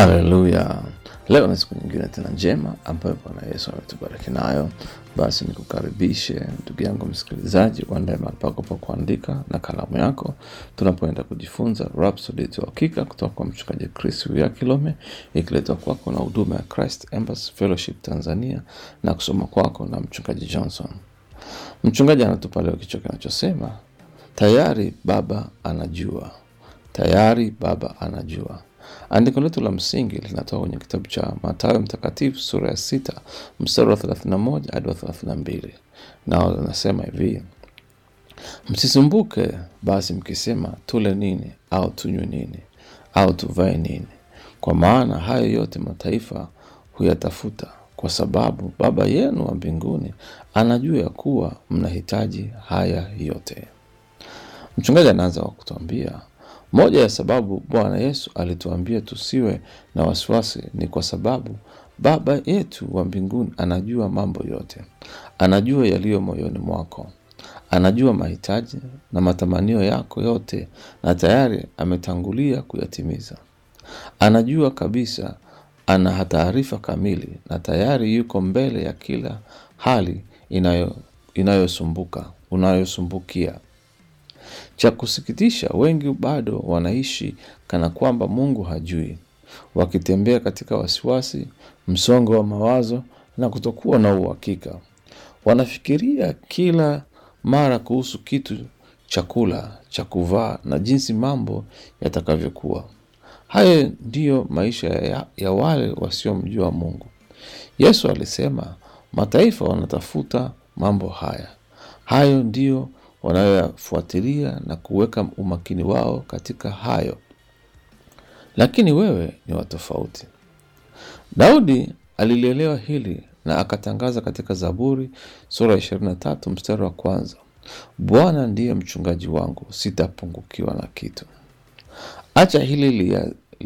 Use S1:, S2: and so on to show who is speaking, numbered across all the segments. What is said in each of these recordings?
S1: Haleluya. Leo ni siku nyingine tena njema ambayo Bwana Yesu ametubariki nayo. Basi nikukaribishe ndugu yangu msikilizaji, uandae mahali pako pa kuandika na kalamu yako. Tunapoenda kujifunza Rhapsody ya Uhakika kutoka kwa mchungaji Chris Kilome, ikiletwa kwako na huduma ya Christ Embassy Fellowship Tanzania na kusoma kwako na mchungaji Johnson. Mchungaji anatupa leo kichwa kinachosema tayari Baba anajua. Tayari Baba anajua. Andiko letu la msingi linatoka kwenye kitabu cha Mathayo Mtakatifu sura ya 6 mstari wa 31 hadi 32. Nao linasema hivi: msisumbuke basi mkisema tule nini au tunywe nini au tuvae nini, kwa maana hayo yote mataifa huyatafuta, kwa sababu Baba yenu wa mbinguni anajua ya kuwa mnahitaji haya yote. Mchungaji anaanza kwa kutuambia moja ya sababu Bwana Yesu alituambia tusiwe na wasiwasi ni kwa sababu Baba yetu wa mbinguni anajua mambo yote. Anajua yaliyo moyoni mwako. Anajua mahitaji na matamanio yako yote, na tayari ametangulia kuyatimiza. Anajua kabisa, ana taarifa kamili, na tayari yuko mbele ya kila hali unayosumbukia. Cha kusikitisha, wengi bado wanaishi kana kwamba Mungu hajui, wakitembea katika wasiwasi, msongo wa mawazo na kutokuwa na uhakika. Wanafikiria kila mara kuhusu kitu, chakula, cha kuvaa na jinsi mambo yatakavyokuwa. Hayo ndiyo maisha ya wale wasiomjua Mungu. Yesu alisema mataifa wanatafuta mambo haya. Hayo ndiyo wanayofuatilia na kuweka umakini wao katika hayo. Lakini wewe ni wa tofauti. Daudi alilielewa hili na akatangaza katika Zaburi sura ya 23 mstari wa 1: Bwana ndiye mchungaji wangu, sitapungukiwa na kitu. Acha hili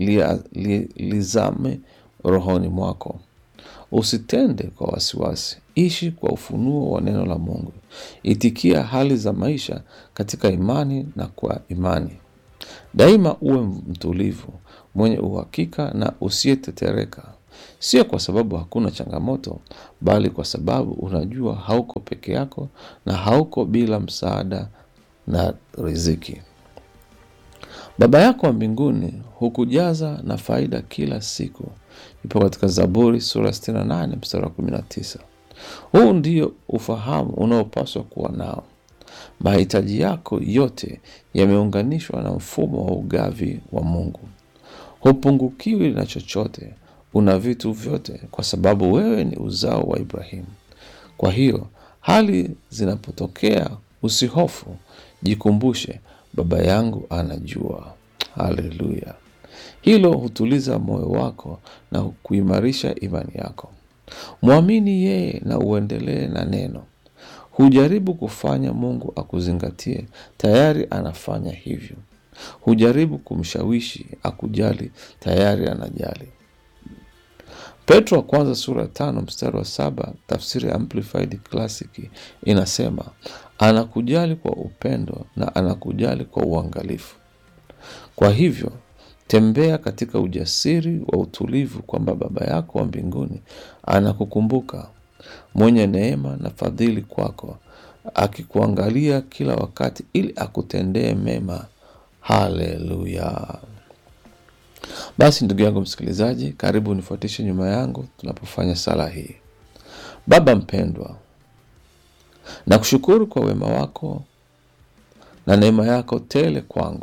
S1: lizame rohoni mwako. Usitende kwa wasiwasi, ishi kwa ufunuo wa neno la Mungu. Itikia hali za maisha katika imani na kwa imani. Daima uwe mtulivu, mwenye uhakika na usiyetetereka. Sio kwa sababu hakuna changamoto, bali kwa sababu unajua hauko peke yako na hauko bila msaada na riziki. Baba yako wa mbinguni hukujaza na faida kila siku. Ipo katika Zaburi sura 68 mstari wa 19. Huu ndio ufahamu unaopaswa kuwa nao. Mahitaji yako yote yameunganishwa na mfumo wa ugavi wa Mungu. Hupungukiwi na chochote, una vitu vyote kwa sababu wewe ni uzao wa Ibrahimu. Kwa hiyo, hali zinapotokea usihofu, jikumbushe Baba yangu anajua. Haleluya. Hilo hutuliza moyo wako na kuimarisha imani yako. Muamini yeye na uendelee na neno. Hujaribu kufanya Mungu akuzingatie, tayari anafanya hivyo. Hujaribu kumshawishi akujali, tayari anajali. Petro wa kwanza sura 5 mstari wa 7 tafsiri ya Amplified Classic inasema anakujali kwa upendo na anakujali kwa uangalifu. Kwa hivyo tembea katika ujasiri wa utulivu kwamba Baba yako wa mbinguni anakukumbuka, mwenye neema na fadhili kwako, akikuangalia kila wakati ili akutendee mema. Haleluya. Basi ndugu yangu msikilizaji, karibu nifuatishe nyuma yangu tunapofanya sala hii. Baba mpendwa, nakushukuru kwa wema wako na neema yako tele kwangu.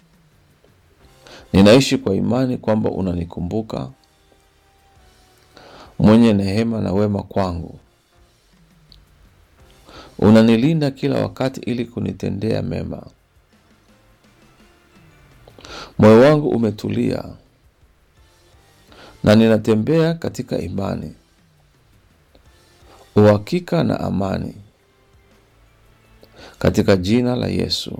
S1: Ninaishi kwa imani kwamba unanikumbuka, mwenye neema na wema kwangu. Unanilinda kila wakati ili kunitendea mema. Moyo wangu umetulia na ninatembea katika imani, uhakika na amani. Katika jina la Yesu.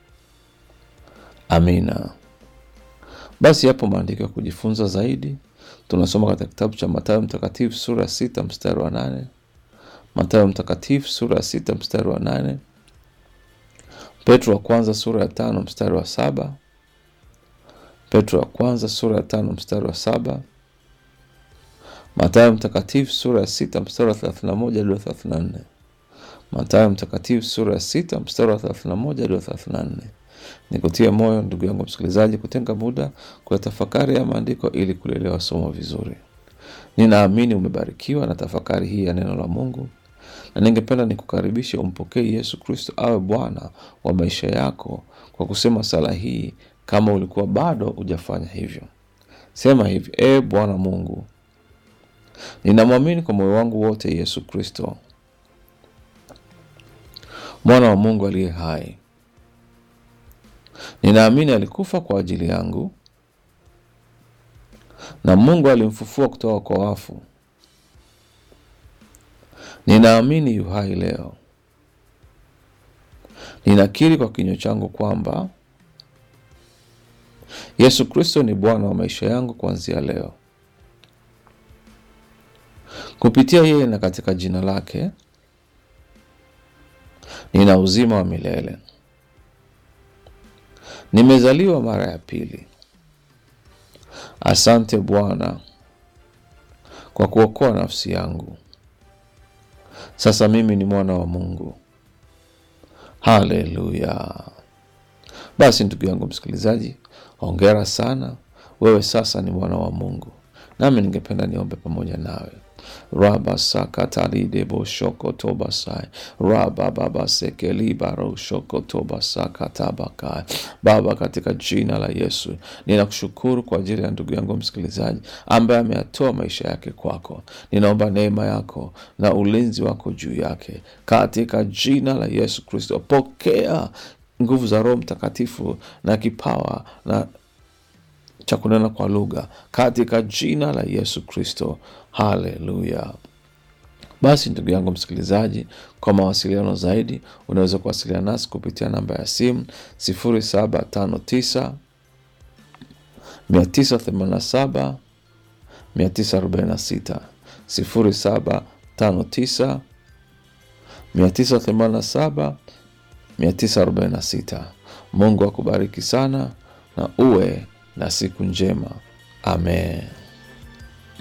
S1: Amina. Basi hapo maandiko ya kujifunza zaidi tunasoma katika kitabu cha Mathayo Mtakatifu sura 6 mstari wa 8. Mathayo Mtakatifu sura 6 mstari wa 8. Petro wa kwanza sura ya 5 mstari wa 7. Petro wa kwanza sura ya 5 mstari wa 7, Mathayo mtakatifu sura ya 6 mstari wa 31 hadi 34. Mathayo mtakatifu sura ya 6 mstari wa 31 hadi 34. Nikutie moyo ndugu yangu msikilizaji kutenga muda kwa tafakari ya maandiko ili kuelewa somo vizuri. Ninaamini umebarikiwa na tafakari hii ya neno la Mungu, na ningependa nikukaribishe umpokee Yesu Kristo awe Bwana wa maisha yako kwa kusema sala hii kama ulikuwa bado hujafanya hivyo. Sema hivi: Bwana Mungu, ninamwamini kwa moyo wangu wote Yesu Kristo, Mwana wa Mungu aliye hai. Ninaamini alikufa kwa ajili yangu na Mungu alimfufua kutoka kwa wafu. Ninaamini yu hai leo. Ninakiri kwa kinywa changu kwamba Yesu Kristo ni Bwana wa maisha yangu kuanzia leo. Kupitia yeye na katika jina lake nina uzima wa milele. Nimezaliwa mara ya pili. Asante Bwana kwa kuokoa nafsi yangu. Sasa mimi ni mwana wa Mungu. Haleluya. Basi ndugu yangu msikilizaji, hongera sana. Wewe sasa ni mwana wa Mungu. Nami ningependa niombe pamoja nawe. Raba sakatali debo shoko tobasai. Raba baba sekeli baro shoko tobasa katabakai. Baba, katika jina la Yesu, ninakushukuru kwa ajili ya ndugu yangu msikilizaji ambaye ameyatoa maisha yake kwako. Ninaomba neema yako na ulinzi wako juu yake. Katika jina la Yesu Kristo, pokea nguvu za Roho Mtakatifu na kipawa na cha kunena kwa lugha katika jina la Yesu Kristo. Haleluya. Basi ndugu yangu msikilizaji, kwa mawasiliano zaidi unaweza kuwasiliana nasi kupitia namba ya simu 0759 987 946, 0759 987 946. Mungu akubariki sana na uwe na siku njema. Amen.